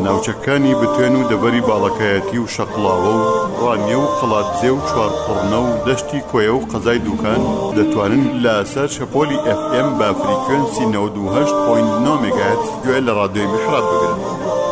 ناوچەکانی بتوێن و دەبەری باڵەکایەتی و شەقڵاوە و ڕانیە و قەڵاتجێ و چوارقوڕنە و دەشتی کۆیە و قەزای دووکان دەتوانن لەسەر شەپۆلی FM بە فریکوێنسی 98.9 مێگاهرتز گوێ لە ڕادیۆی میحراب بگرن.